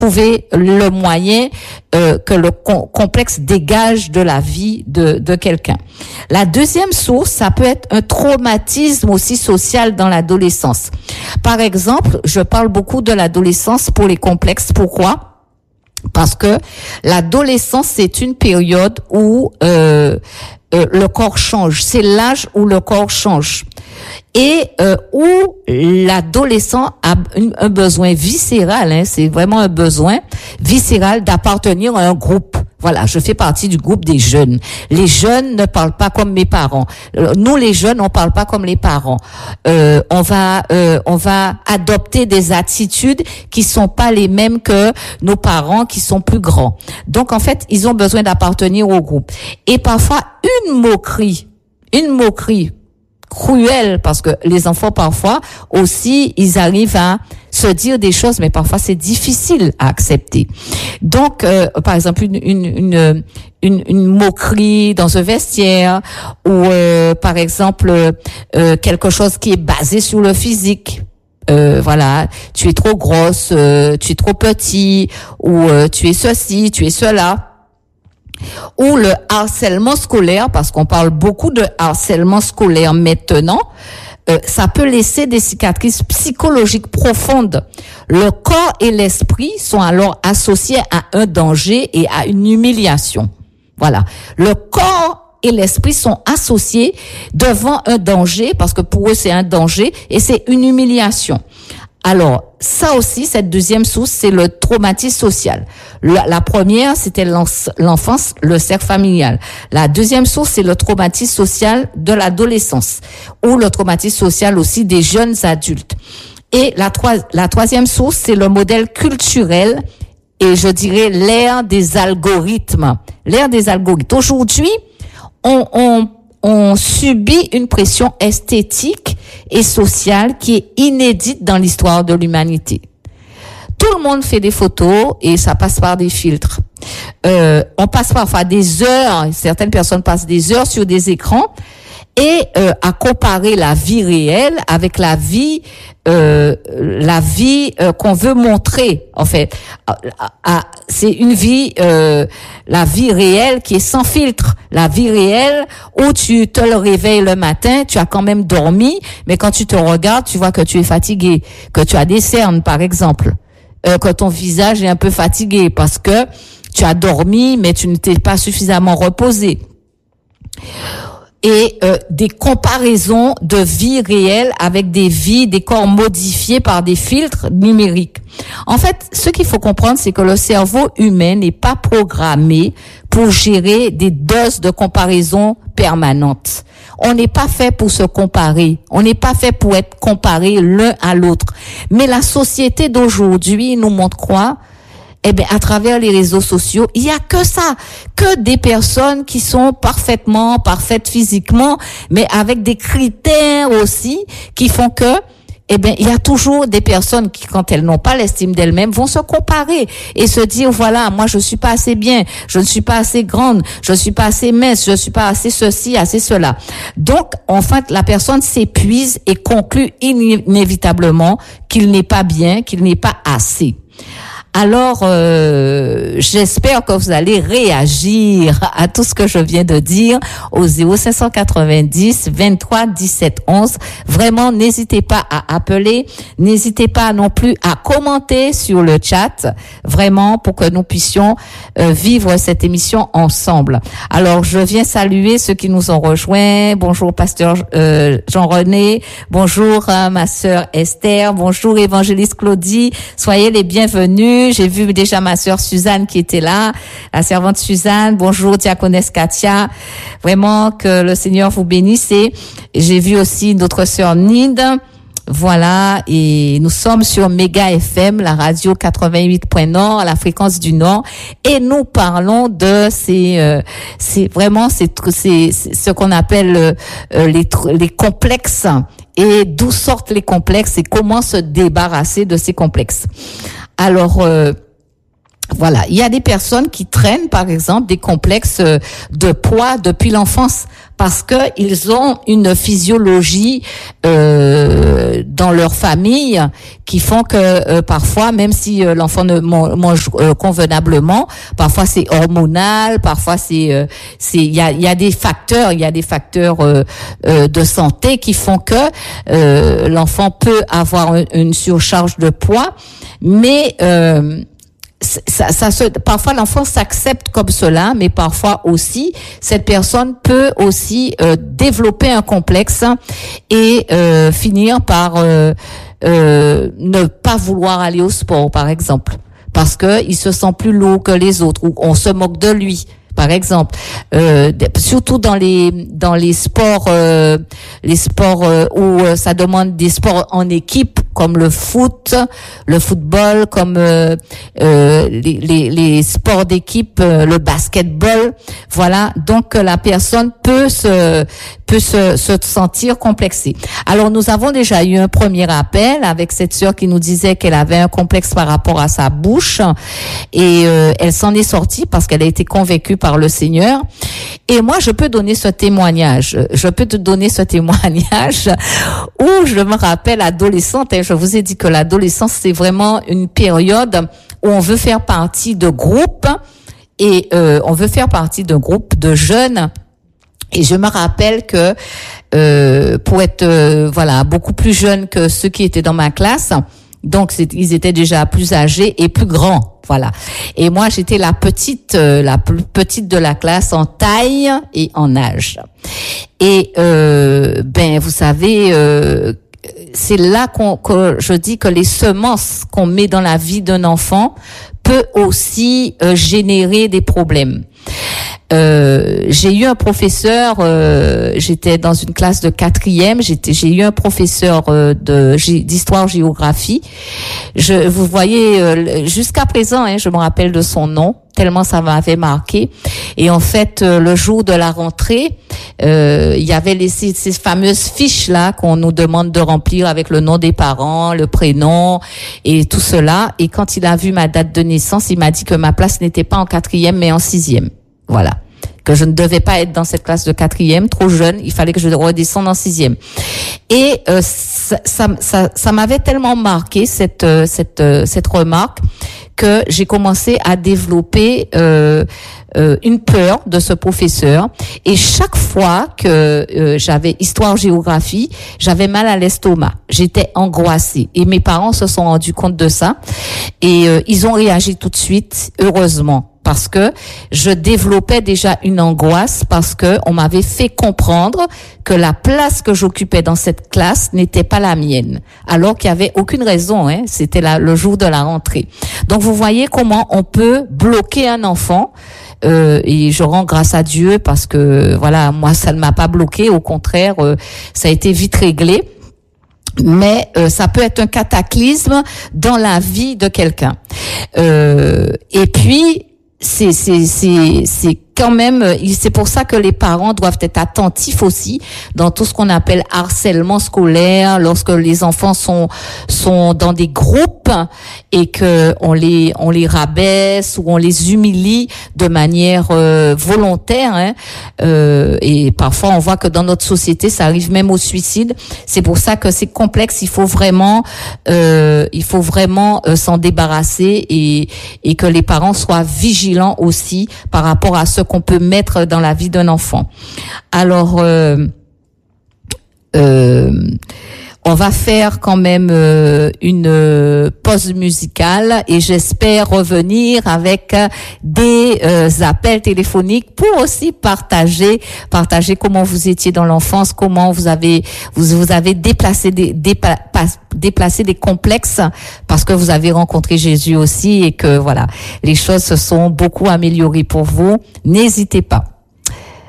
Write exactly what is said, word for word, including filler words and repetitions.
trouver le moyen euh, que le com- complexe dégage de la vie de, de quelqu'un. La deuxième source, ça peut être un traumatisme aussi social dans l'adolescence. Par exemple, je parle beaucoup de l'adolescence pour les complexes. Pourquoi ? Parce que l'adolescence, c'est une période où euh, euh, le corps change. C'est l'âge où le corps change. Et euh, où l'adolescent a un, un besoin viscéral, hein, c'est vraiment un besoin viscéral d'appartenir à un groupe. Voilà, je fais partie du groupe des jeunes. Les jeunes ne parlent pas comme mes parents. Nous, les jeunes, on parle pas comme les parents. Euh, on va, euh, on va adopter des attitudes qui sont pas les mêmes que nos parents qui sont plus grands. Donc, en fait, ils ont besoin d'appartenir au groupe. Et parfois, une moquerie, une moquerie cruelle, parce que les enfants, parfois, aussi, ils arrivent à se dire des choses, mais parfois, c'est difficile à accepter. Donc, euh, par exemple, une, une, une, une, une moquerie dans un vestiaire, ou, euh, par exemple, euh, quelque chose qui est basé sur le physique. Euh, voilà, tu es trop grosse, euh, tu es trop petit, ou euh, tu es ceci, tu es cela. Ou le harcèlement scolaire, parce qu'on parle beaucoup de harcèlement scolaire maintenant, euh, ça peut laisser des cicatrices psychologiques profondes. Le corps et l'esprit sont alors associés à un danger et à une humiliation. Voilà. Le corps et l'esprit sont associés devant un danger, parce que pour eux c'est un danger et c'est une humiliation. Alors, ça aussi, cette deuxième source, c'est le traumatisme social. La, la première, c'était l'enfance, le cercle familial. La deuxième source, c'est le traumatisme social de l'adolescence, ou le traumatisme social aussi des jeunes adultes. Et la, troi- la troisième source, c'est le modèle culturel, et je dirais l'ère des algorithmes. L'ère des algorithmes. Aujourd'hui, on, on on subit une pression esthétique et sociale qui est inédite dans l'histoire de l'humanité. Tout le monde fait des photos et ça passe par des filtres. Euh, on passe parfois des heures, certaines personnes passent des heures sur des écrans et euh, à comparer la vie réelle avec la vie euh, la vie euh, qu'on veut montrer, en fait. À, à, c'est une vie, euh, la vie réelle qui est sans filtre. La vie réelle où tu te le réveilles le matin, tu as quand même dormi, mais quand tu te regardes, tu vois que tu es fatigué, que tu as des cernes, par exemple, euh, que ton visage est un peu fatigué parce que tu as dormi, mais tu ne t'es pas suffisamment reposé. Et euh, des comparaisons de vie réelle avec des vies, des corps modifiés par des filtres numériques. En fait, ce qu'il faut comprendre, c'est que le cerveau humain n'est pas programmé pour gérer des doses de comparaison permanentes. On n'est pas fait pour se comparer. On n'est pas fait pour être comparé l'un à l'autre. Mais la société d'aujourd'hui nous montre quoi? Eh bien, à travers les réseaux sociaux, il y a que ça, que des personnes qui sont parfaitement, parfaites physiquement, mais avec des critères aussi qui font que, eh bien, il y a toujours des personnes qui, quand elles n'ont pas l'estime d'elles-mêmes, vont se comparer et se dire, voilà, moi, je suis pas assez bien, je ne suis pas assez grande, je suis pas assez mince, je suis pas assez ceci, assez cela. Donc, en fait, la personne s'épuise et conclut inévitablement qu'il n'est pas bien, qu'il n'est pas assez. Alors, euh, j'espère que vous allez réagir à tout ce que je viens de dire au zéro cinq cent quatre-vingt-dix, vingt-trois, dix-sept, onze. Vraiment, n'hésitez pas à appeler, n'hésitez pas non plus à commenter sur le chat, vraiment, pour que nous puissions euh, vivre cette émission ensemble. Alors, je viens saluer ceux qui nous ont rejoints. Bonjour, pasteur euh, Jean-René. Bonjour, euh, ma sœur Esther. Bonjour, évangéliste Claudie. Soyez les bienvenus. J'ai vu déjà ma sœur Suzanne qui était là, la servante Suzanne. Bonjour, diaconesse Katia. Vraiment que le Seigneur vous bénisse. Et j'ai vu aussi notre sœur Nid. Voilà, et nous sommes sur Méga F M, la radio quatre-vingt-huit point nord, la fréquence du Nord, et nous parlons de ces, euh, c'est vraiment c'est, c'est, c'est ce qu'on appelle euh, les, les complexes, et d'où sortent les complexes et comment se débarrasser de ces complexes. Alors, euh, Voilà, il y a des personnes qui traînent, par exemple, des complexes de poids depuis l'enfance parce que ils ont une physiologie euh, dans leur famille qui font que euh, parfois, même si euh, l'enfant ne mange euh, convenablement, parfois c'est hormonal, parfois c'est euh, c'est il y a il y a des facteurs, il y a des facteurs euh, euh, de santé qui font que euh, l'enfant peut avoir une, une surcharge de poids, mais euh, Ça, ça se, parfois l'enfant s'accepte comme cela, mais parfois aussi cette personne peut aussi euh, développer un complexe et euh, finir par euh, euh, ne pas vouloir aller au sport, par exemple, parce que il se sent plus lourd que les autres ou on se moque de lui. Par exemple, euh, surtout dans les dans les sports, euh, les sports euh, où euh, ça demande des sports en équipe comme le foot, le football, comme euh, euh, les, les les sports d'équipe, euh, le basketball. Voilà, donc la personne peut se peut se, se sentir complexée. Alors nous avons déjà eu un premier appel avec cette sœur qui nous disait qu'elle avait un complexe par rapport à sa bouche et euh, elle s'en est sortie parce qu'elle a été convaincue par le Seigneur. Et moi, je peux donner ce témoignage. Je peux te donner ce témoignage où je me rappelle adolescente, et je vous ai dit que l'adolescence, c'est vraiment une période où on veut faire partie de groupes et euh, on veut faire partie d'un groupe de jeunes. Et je me rappelle que euh, pour être euh, voilà beaucoup plus jeune que ceux qui étaient dans ma classe, donc c'est, ils étaient déjà plus âgés et plus grands, voilà. Et moi j'étais la petite, euh, la plus petite de la classe en taille et en âge. Et euh, ben vous savez, euh, c'est là qu'on, que je dis que les semences qu'on met dans la vie d'un enfant peut aussi euh, générer des problèmes. Euh, j'ai eu un professeur, euh, j'étais dans une classe de quatrième, j'étais, j'ai eu un professeur euh, de d'histoire-géographie. Je, vous voyez, euh, jusqu'à présent, hein, je me rappelle de son nom, tellement ça m'avait marqué. Et en fait, euh, le jour de la rentrée, euh, il y avait les, ces, ces fameuses fiches là qu'on nous demande de remplir avec le nom des parents, le prénom et tout cela. Et quand il a vu ma date de naissance, il m'a dit que ma place n'était pas en quatrième mais en sixième. Voilà. Que je ne devais pas être dans cette classe de quatrième, trop jeune, il fallait que je redescende en sixième. Et euh, ça, ça, ça, ça m'avait tellement marqué cette euh, cette euh, cette remarque que j'ai commencé à développer euh, euh, une peur de ce professeur. Et chaque fois que euh, j'avais histoire-géographie, j'avais mal à l'estomac. J'étais angoissée. Et mes parents se sont rendus compte de ça. Et euh, ils ont réagi tout de suite, heureusement. Parce que je développais déjà une angoisse parce que on m'avait fait comprendre que la place que j'occupais dans cette classe n'était pas la mienne, alors qu'il y avait aucune raison, hein, c'était la, le jour de la rentrée. Donc vous voyez comment on peut bloquer un enfant. Euh, et je rends grâce à Dieu parce que voilà, moi ça ne m'a pas bloqué, au contraire, euh, ça a été vite réglé. Mais euh, ça peut être un cataclysme dans la vie de quelqu'un. Euh, et puis c'est c'est c'est c'est quand même, c'est pour ça que les parents doivent être attentifs aussi dans tout ce qu'on appelle harcèlement scolaire, lorsque les enfants sont sont dans des groupes et que on les on les rabaisse ou on les humilie de manière euh, volontaire, hein. Euh, et parfois on voit que dans notre société ça arrive même au suicide. C'est pour ça que c'est complexe. Il faut vraiment euh, il faut vraiment euh, s'en débarrasser et et que les parents soient vigilants aussi par rapport à ce qu'on peut mettre dans la vie d'un enfant. Alors, euh, euh, on va faire quand même euh, une euh, pause musicale et j'espère revenir avec euh, des euh, appels téléphoniques pour aussi partager, partager comment vous étiez dans l'enfance, comment vous avez vous vous avez déplacé des dépa, déplacé des complexes parce que vous avez rencontré Jésus aussi et que voilà, les choses se sont beaucoup améliorées pour vous. N'hésitez pas.